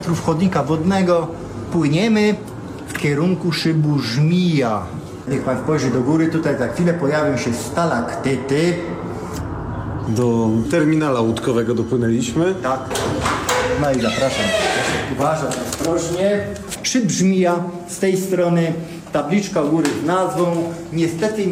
chodnika wodnego płyniemy w kierunku szybu Żmija. Niech pan spojrzy do góry, tutaj za chwilę pojawią się stalaktyty. Do terminala łódkowego dopłynęliśmy. Tak. No i zapraszam. Uważaj ostrożnie. Szyb Żmija z tej strony, tabliczka u góry z nazwą. Niestety